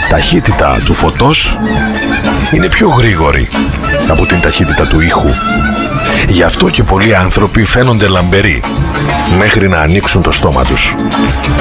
ταχύτητα του φωτός είναι πιο γρήγορη από την ταχύτητα του ήχου. Γι' αυτό και πολλοί άνθρωποι φαίνονται λαμπεροί μέχρι να ανοίξουν το στόμα τους.